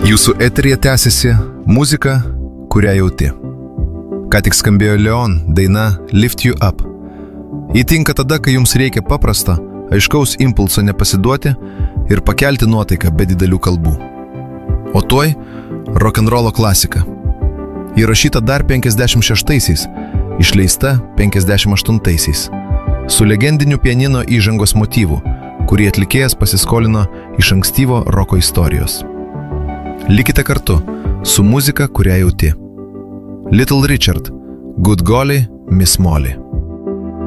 Jūsų eteryje tęsiasi muzika, kurią jauti. Ką tik skambėjo Leon daina Lift You Up. Įtinka tada, kai jums reikia paprasto, aiškaus impulso nepasiduoti ir pakelti nuotaiką be didelių kalbų. O tuoj rock'n'rollo klasika. Įrašyta dar 56-aisiais, išleista 58-aisiais. Su legendiniu pianino įžangos motyvu, kurį atlikėjas pasiskolino iš ankstyvo roko istorijos. Likite kartu su muzika, kurią jauti. Little Richard, Good Golly, Miss Molly.